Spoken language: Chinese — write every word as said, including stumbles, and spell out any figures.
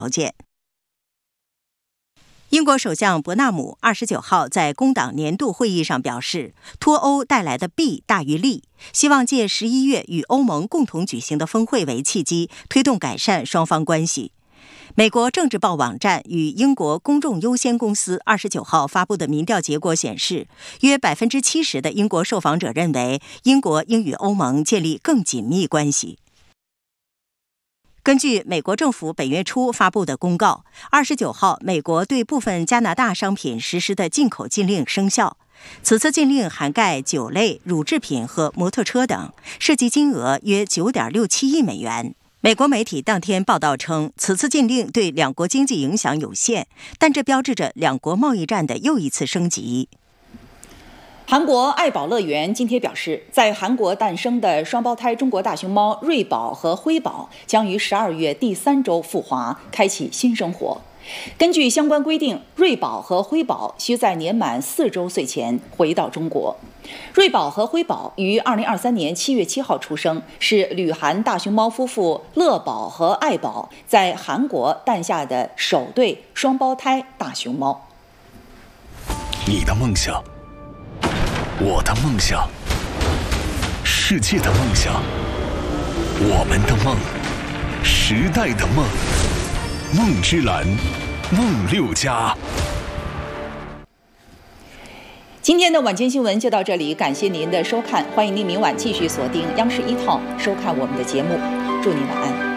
条件。英国首相伯纳姆二十九号在工党年度会议上表示，脱欧带来的弊大于利，希望借十一月与欧盟共同举行的峰会为契机，推动改善双方关系。美国政治报网站与英国公众优先公司二十九号发布的民调结果显示，约百分之七十的英国受访者认为英国应与欧盟建立更紧密关系。根据美国政府本月初发布的公告，二十九号美国对部分加拿大商品实施的进口禁令生效。此次禁令涵盖酒类、乳制品和摩托车等，涉及金额约 九点六七亿美元。美国媒体当天报道称，此次禁令对两国经济影响有限，但这标志着两国贸易战的又一次升级。 韩国爱宝乐园今天表示，在韩国诞生的双胞胎中国大熊猫瑞宝和辉宝将于十二月第三周赴华，开启新生活。根据相关规定，瑞宝和辉宝需在年满四周岁前回到中国。瑞宝和辉宝于二零二三年七月七号出生，是旅韩大熊猫夫妇乐宝和爱宝在韩国诞下的首对双胞胎大熊猫。 你的梦想，我的梦想，世界的梦想，我们的梦，时代的梦，梦之蓝，梦六家。 今天的晚间新闻就到这里，感谢您的收看，欢迎您明晚继续锁定央视一套收看我们的节目，祝您晚安。